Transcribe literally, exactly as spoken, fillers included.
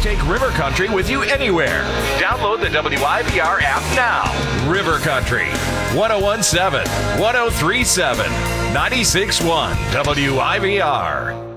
take River Country with you anywhere. Download the W I V R app now. River Country, one oh one point seven, one oh three point seven, ninety-six point one W I V R.